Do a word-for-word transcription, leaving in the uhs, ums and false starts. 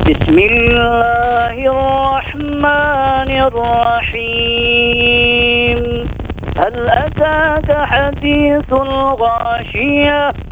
بسم الله الرحمن الرحيم. هل أتاك حديث الغاشية